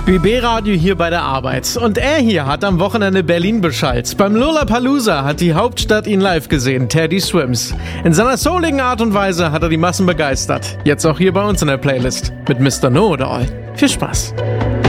BB-Radio hier bei der Arbeit. Und er hier hat am Wochenende Berlin beschallt. Beim Lollapalooza hat die Hauptstadt ihn live gesehen, Teddy Swims. In seiner souligen Art und Weise hat er die Massen begeistert. Jetzt auch hier bei uns in der Playlist mit Mr. Know-It-All. Viel Spaß.